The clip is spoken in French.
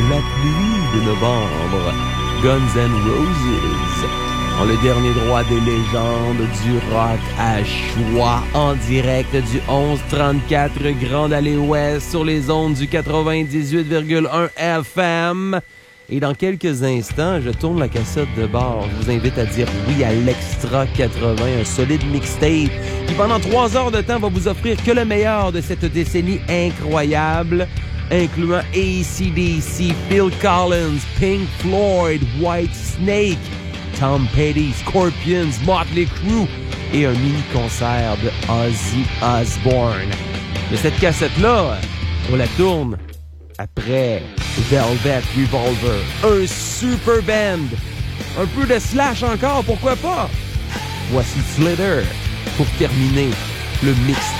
la pluie de novembre. Guns N' Roses. Dans le dernier droit des légendes du rock à choix, en direct du 1134 Grande Allée Ouest sur les ondes du 98,1 FM. Et dans quelques instants, je tourne la cassette de bord. Je vous invite à dire oui à l'Extra 80, un solide mixtape qui, pendant 3 heures de temps, va vous offrir que le meilleur de cette décennie incroyable, incluant AC/DC, Phil Collins, Pink Floyd, Whitesnake, Tom Petty, Scorpions, Motley Crue et un mini-concert de Ozzy Osbourne. De cette cassette-là, on la tourne après Velvet Revolver, un super band, un peu de Slash encore, pourquoi pas? Voici Slither pour terminer le mix.